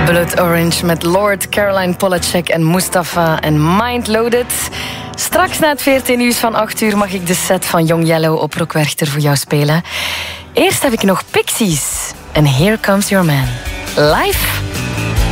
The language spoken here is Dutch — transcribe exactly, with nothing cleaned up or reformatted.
Blood Orange met Lord, Caroline Polachek en Mustafa en Mind Loaded. Straks na het veertien nieuws van acht uur mag ik de set van Young Yellow op Rock Werchter voor jou spelen. Eerst heb ik nog Pixies en Here Comes Your Man. Live